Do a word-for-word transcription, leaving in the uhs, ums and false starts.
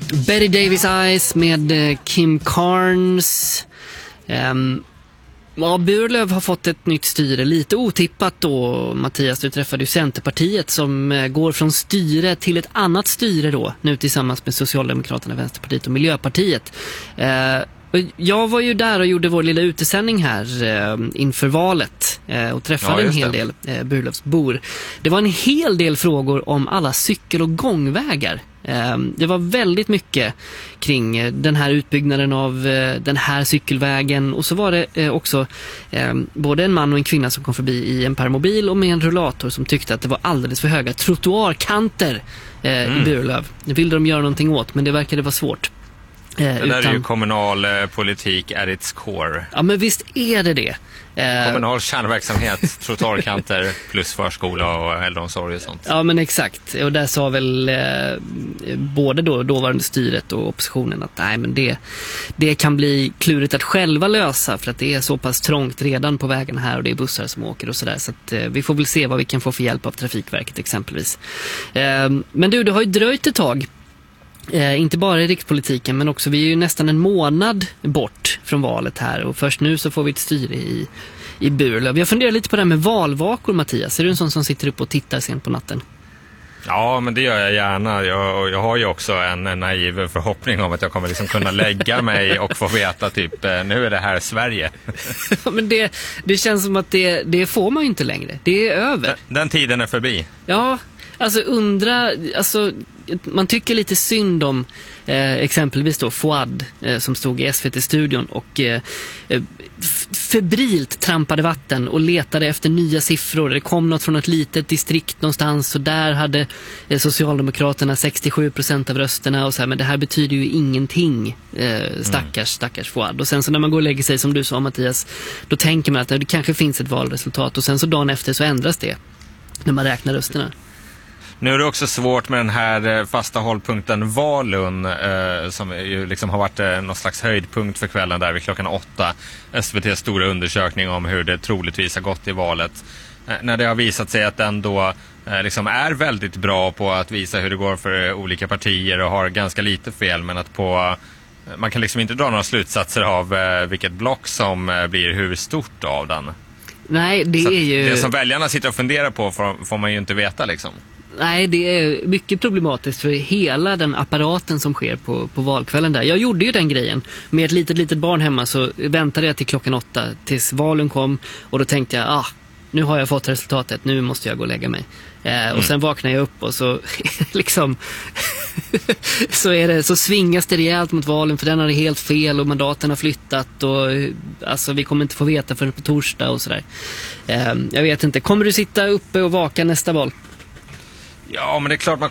Betty Davis Eyes med eh, Kim Carnes. Um, ja, Burlöv har fått ett nytt styre. Lite otippat då, Mattias. Du träffade ju Centerpartiet som eh, går från styre till ett annat styre då. Nu tillsammans med Socialdemokraterna, Vänsterpartiet och Miljöpartiet. Eh, Jag var ju där och gjorde vår lilla utesändning här eh, inför valet eh, och träffade ja, en hel del eh, Burlövsbor. Det var en hel del frågor om alla cykel- och gångvägar. Eh, det var väldigt mycket kring eh, den här utbyggnaden av eh, den här cykelvägen, och så var det eh, också eh, både en man och en kvinna som kom förbi i en permobil och med en rullator som tyckte att det var alldeles för höga trottoarkanter eh, mm. i Burlöv. Det ville de göra någonting åt, men det verkade vara svårt. Det där utan... är ju kommunal eh, politik at its core. Ja, men visst är det det. Eh... Kommunal kärnverksamhet, trottoarkanter plus förskola och äldreomsorg och sånt. Ja, men exakt. Och där sa väl eh, både då dåvarande styret och oppositionen att nej, men det, det kan bli klurigt att själva lösa, för att det är så pass trångt redan på vägen här och det är bussar som åker och sådär. Så att eh, vi får väl se vad vi kan få för hjälp av Trafikverket exempelvis. Eh, men du, det har ju dröjt ett tag. Eh, inte bara i rikspolitiken, men också vi är ju nästan en månad bort från valet här, och först nu så får vi ett styre i, i Burlöv. Jag funderar lite på det här med valvakor, Mattias. Är du en sån som sitter upp och tittar sent på natten? Ja, men det gör jag gärna. Jag, jag har ju också en, en naiv förhoppning om att jag kommer liksom kunna lägga mig och få veta typ, nu är det här Sverige. Ja, men det, det känns som att det, det får man ju inte längre. Det är över. Den, den tiden är förbi. Ja, alltså undra, alltså man tycker lite synd om eh, exempelvis då Fouad eh, som stod i S V T-studion och eh, febrilt trampade vatten och letade efter nya siffror. Det kom något från ett litet distrikt någonstans, och där hade eh, Socialdemokraterna sextiosju procent av rösterna och så här, men det här betyder ju ingenting, eh, stackars, mm. stackars Fouad. Och sen så när man går och lägger sig, som du sa, Mattias, då tänker man att det kanske finns ett valresultat, och sen så dagen efter så ändras det när man räknar rösterna. Nu är det också svårt med den här fasta hållpunkten Valun eh, som ju liksom har varit eh, någon slags höjdpunkt för kvällen där vid klockan åtta. S V T:s stora undersökning om hur det troligtvis har gått i valet. Eh, när det har visat sig att den då eh, liksom är väldigt bra på att visa hur det går för olika partier och har ganska lite fel, men att på eh, man kan liksom inte dra några slutsatser av eh, vilket block som eh, blir hur stort av den. Nej, det Så är ju... Det som väljarna sitter och funderar på får, får man ju inte veta liksom. Nej, det är mycket problematiskt för hela den apparaten som sker på, på valkvällen där. Jag gjorde ju den grejen. Med ett litet, litet barn hemma så väntade jag till klockan åtta tills valen kom. Och då tänkte jag, ah, nu har jag fått resultatet, nu måste jag gå och lägga mig. Eh, mm. Och sen vaknar jag upp och så liksom så, är det, så svingas det rejält mot valen, för den har det helt fel och mandaten har flyttat och alltså vi kommer inte få veta förrän på torsdag och sådär. Eh, jag vet inte, kommer du sitta uppe och vaka nästa val? Ja, men det är klart man